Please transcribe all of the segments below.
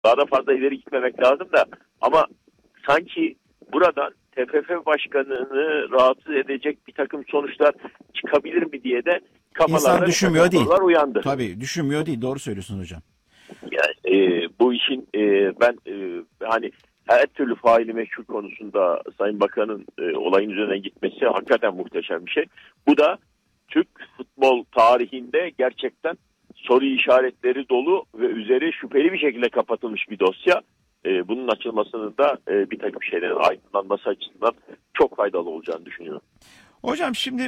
Daha da fazla ileri gitmemek lazım da ama sanki buradan TFF başkanını rahatsız edecek bir takım sonuçlar çıkabilir mi diye de kafalarda İnsan düşünmüyor değil. uyandı. Tabii düşünmüyor değil. Doğru söylüyorsun hocam. Yani bu işin ben hani her türlü faili meşhur konusunda Sayın Bakan'ın olayın üzerine gitmesi hakikaten muhteşem bir şey. Bu da Türk futbol tarihinde gerçekten soru işaretleri dolu ve üzeri şüpheli bir şekilde kapatılmış bir dosya. Bunun açılmasının da bir takım şeylerin aydınlanması açısından çok faydalı olacağını düşünüyorum. Hocam şimdi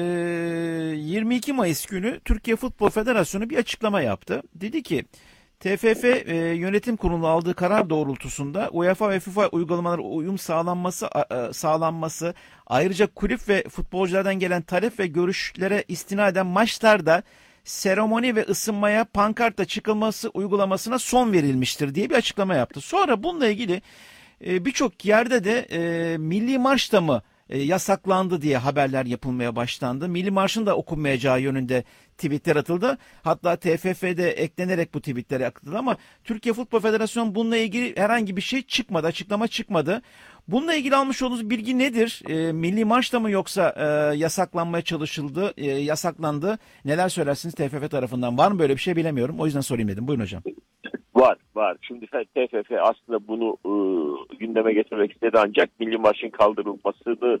22 Mayıs günü Türkiye Futbol Federasyonu bir açıklama yaptı. Dedi ki TFF yönetim kurulu aldığı karar doğrultusunda UEFA ve FIFA uygulamalara uyum sağlanması, ayrıca kulüp ve futbolculardan gelen talep ve görüşlere istinaden maçlarda seremoni ve ısınmaya pankartla çıkılması uygulamasına son verilmiştir diye bir açıklama yaptı. Sonra bununla ilgili birçok yerde de milli marş da mı yasaklandı diye haberler yapılmaya başlandı. Milli Marş'ın da okunmayacağı yönünde tweetler atıldı. Hatta TFF'de eklenerek bu tweetleri atıldı ama Türkiye Futbol Federasyonu bununla ilgili herhangi bir şey çıkmadı, açıklama çıkmadı. Bununla ilgili almış olduğunuz bilgi nedir? Milli Marş da mı yoksa yasaklanmaya çalışıldı, yasaklandı? Neler söylersiniz TFF tarafından? Var mı böyle bir şey bilemiyorum. O yüzden sorayım dedim. Buyurun hocam. Var. Şimdi TFF aslında bunu gündeme getirmek istedi ancak Milli Marş'ın kaldırılmasını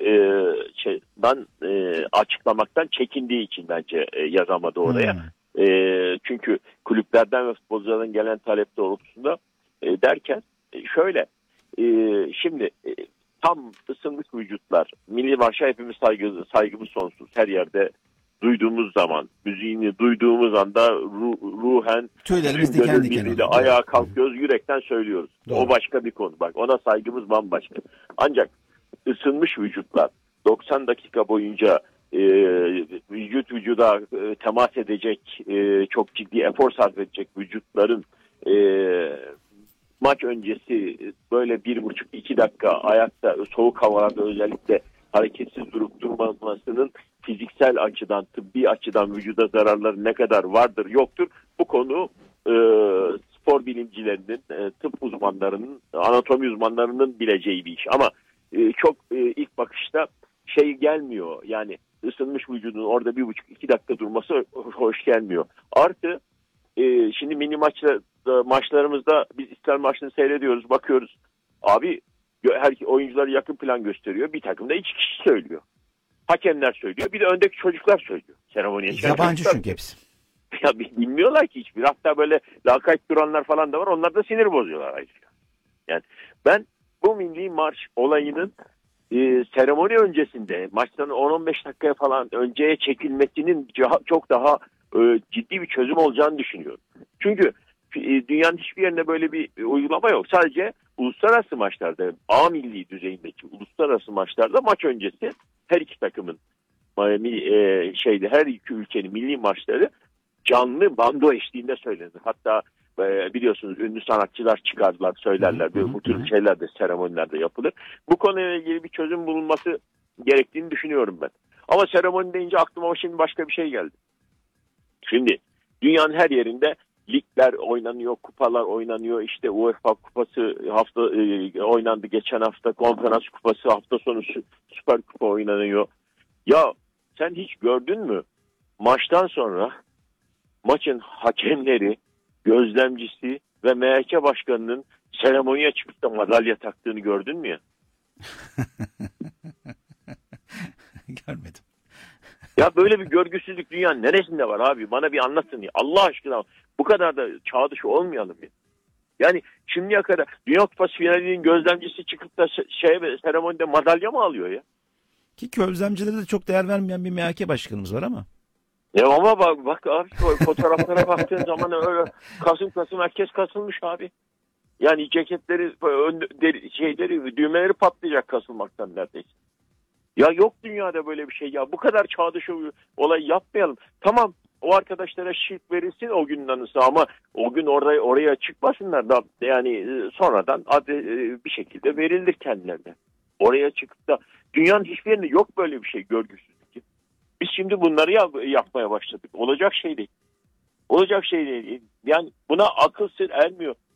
açıklamaktan çekindiği için bence yazamadı oraya. Çünkü kulüplerden ve futbolculardan gelen talep doğrultusunda derken şöyle şimdi tam ısınmış vücutlar, Milli Marş'a hepimiz saygımız sonsuz. Her yerde duyduğumuz zaman, müziğini duyduğumuz anda ruhen tüylerimiz diken diken oluyor. Ayağa kalkıyoruz, yürekten söylüyoruz. Doğru. O başka bir konu. Bak ona saygımız bambaşka. Ancak ısınmış vücutlar 90 dakika boyunca vücut vücuda temas edecek, çok ciddi efor sarf edecek vücutların maç öncesi böyle 1,5-2 dakika ayakta soğuk havalarda özellikle hareketsiz durup durmamasının fiziksel açıdan, tıbbi açıdan vücuda zararları ne kadar vardır yoktur. Bu konu spor bilimcilerinin, tıp uzmanlarının, anatomi uzmanlarının bileceği bir iş. Ama çok ilk bakışta şey gelmiyor. Yani ısınmış vücudun orada 1,5-2 dakika durması hoş gelmiyor. Artı şimdi mini maçlarımızda biz İstiklal Marşı'nı seyrediyoruz, bakıyoruz. Abi her oyuncuları yakın plan gösteriyor. Bir takım da 2 kişi söylüyor. Hakemler söylüyor. Bir de öndeki çocuklar söylüyor. Seremoniye yabancı çünkü hepsi. Ya bilmiyorlar ki hiçbir. Hatta böyle lakayt duranlar falan da var. Onlar da sinir bozuyorlar ayrıca. Yani ben bu milli marş olayının seremoni öncesinde maçtan 10-15 dakikaya falan önceye çekilmesinin çok daha ciddi bir çözüm olacağını düşünüyorum. Çünkü dünyanın hiçbir yerinde böyle bir uygulama yok. Sadece uluslararası maçlarda, A milli düzeyindeki uluslararası maçlarda maç öncesi her iki takımın her iki ülkenin milli maçları canlı bando eşliğinde söylenir. Hatta biliyorsunuz ünlü sanatçılar çıkardılar, söylerler. Bu tür şeyler de seremonilerde yapılır. Bu konuyla ilgili bir çözüm bulunması gerektiğini düşünüyorum ben. Ama seremoni deyince aklıma şimdi başka bir şey geldi. Şimdi dünyanın her yerinde ligler oynanıyor, kupalar oynanıyor. İşte UEFA kupası oynandı geçen hafta, konferans kupası hafta sonu süper kupa oynanıyor. Ya sen hiç gördün mü? Maçtan sonra maçın hakemleri, gözlemcisi ve MHK başkanının seremoniye çıkıp da madalya taktığını gördün mü ya? Görmedim. Ya böyle bir görgüsüzlük dünyanın neresinde var abi? Bana bir anlatın ya. Allah aşkına bu kadar da çağ dışı olmayalım ya. Yani şimdiye kadar Dünya Kupası finalinin gözlemcisi çıkıp da seremonide madalya mı alıyor ya? Ki gözlemcilere de çok değer vermeyen bir MHK başkanımız var ama. Ya ama bak abi fotoğraflara baktığın zaman öyle kasım herkes kasılmış abi. Yani ceketleri, düğmeleri patlayacak kasılmaktan neredeyse. Ya yok dünyada böyle bir şey ya. Bu kadar çağ dışı olay yapmayalım. Tamam o arkadaşlara şirk verilsin o günün anısı ama o gün oraya çıkmasınlar da yani sonradan bir şekilde verilir kendilerine. Oraya çıkıp da dünyanın hiçbir yerinde yok böyle bir şey görgüsüzlük. Biz şimdi bunları yapmaya başladık. Olacak şey değil. Yani buna akıl sır ermiyor.